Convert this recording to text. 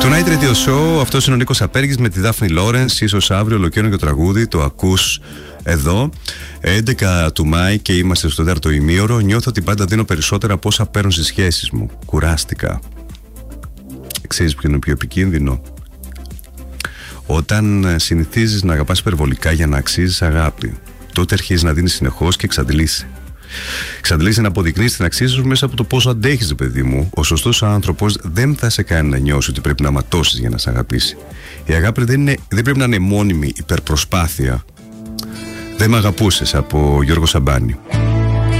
Tonight Radio Show, αυτός είναι ο Νίκος Απέργης με τη Δάφνη Λόρενς. Ίσως αύριο ολοκαίνουργιο τραγούδι, το ακούς εδώ. 11 του Μάη και είμαστε στο 4ο ημίωρο. Νιώθω ότι πάντα δίνω περισσότερα από όσα παίρνω στις σχέσεις μου. Κουράστηκα. Ξέρεις ποιο είναι πιο επικίνδυνο? Όταν συνηθίζεις να αγαπάς υπερβολικά για να αξίζεις αγάπη, τότε αρχίζεις να δίνεις συνεχώς και εξαντλείσαι. Εξαντλείσαι να αποδεικνύεις την αξία σου μέσα από το πόσο αντέχεις, παιδί μου. Ο σωστός άνθρωπος δεν θα σε κάνει να νιώσει ότι πρέπει να ματώσεις για να σε αγαπήσει. Η αγάπη δεν πρέπει να είναι μόνιμη υπερπροσπάθεια. Δεν μ' αγαπούσες, από Γιώργο Σαμπάνη.